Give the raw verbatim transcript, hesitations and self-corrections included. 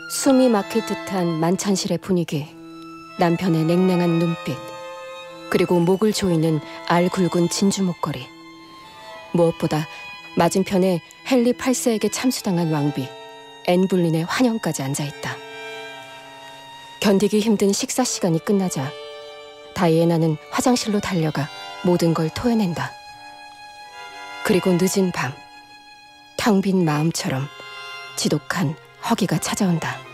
숨이 막힐 듯한 만찬실의 분위기, 남편의 냉랭한 눈빛, 그리고 목을 조이는 알 굵은 진주 목걸이. 무엇보다 맞은편에 헨리 팔 세에게 참수당한 왕비 앤 불린의 환영까지 앉아있다. 견디기 힘든 식사 시간이 끝나자 다이애나는 화장실로 달려가 모든 걸 토해낸다. 그리고 늦은 밤, 텅 빈 마음처럼 지독한 허기가 찾아온다.